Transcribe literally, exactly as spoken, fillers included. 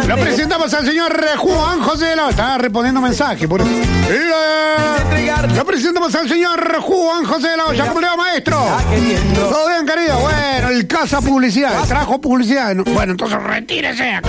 Lo presentamos al señor Juan José de la... Está respondiendo mensaje, por eso. Lo presentamos al señor Juan José de la Olla. ¿Cómo le va, maestro? ¿Todo bien, querido? Bueno, el Casa Publicidad, trajo publicidad. Bueno, entonces retírese acá.